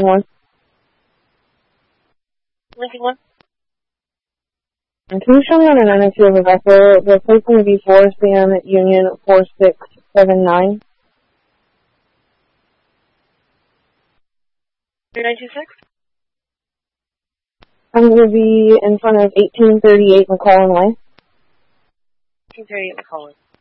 Lincoln 1. Lincoln 1. And can you show me on an NSU of a vessel the place going to be Forest Band Union 4679? 3926? I'm going to be in front of 1838 McClellan Way. 1838 McClellan.